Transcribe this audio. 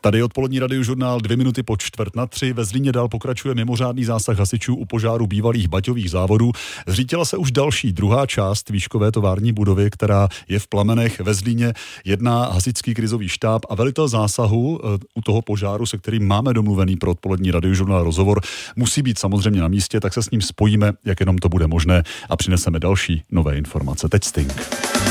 Tady odpolední radiožurnál 2 minuty po 2:45. Ve Zlíně dál pokračuje mimořádný zásah hasičů u požáru bývalých baťových závodů. Zřítila se už další, druhá část výškové tovární budovy, která je v plamenech. Ve Zlíně jedná hasičský krizový štáb a velitel zásahu u toho požáru, se kterým máme domluvený pro odpolední radiožurnál rozhovor, musí být samozřejmě na místě, tak se s ním spojíme, jak jenom to bude možné, a přineseme další nové informace. Teď Sting.